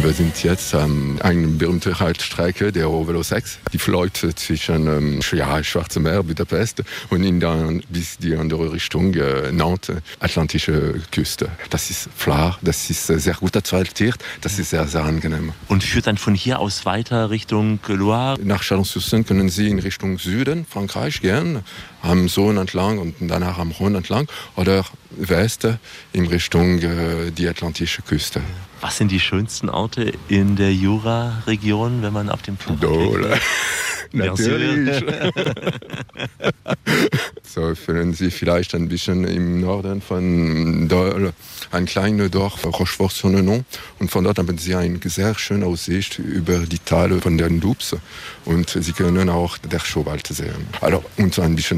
Wir sind jetzt an einer berühmten Radstrecke, der Ovelo 6. Die verläuft zwischen Schwarzem Meer, Budapest und dann bis die andere Richtung Nantes, atlantische Küste. Das ist flach, das ist sehr gut asphaltiert, das ist sehr, sehr angenehm. Und führt dann von hier aus weiter Richtung Loire? Nach Chalon-sur-Saône können Sie in Richtung Süden Frankreich gehen, am Saône entlang und danach am Rhône entlang oder Westen in Richtung die atlantische Küste. Was sind die schönsten Orte in der Jura-Region, wenn man auf dem Flug Dole. Natürlich. So fühlen Sie vielleicht ein bisschen im Norden von Dole ein kleines Dorf, Rochefort-sur-Nenon. Und von dort haben Sie eine sehr schöne Aussicht über die Tale von den Doubs. Und Sie können auch den Schauwald sehen. Also, und so ein bisschen